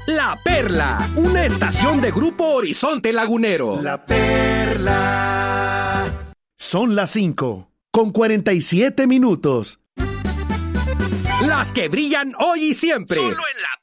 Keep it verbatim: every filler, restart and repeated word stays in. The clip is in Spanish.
La Perla, una estación de Grupo Horizonte Lagunero. La Perla. Son las cinco, con cuarenta y siete minutos. Las que brillan hoy y siempre. Solo en La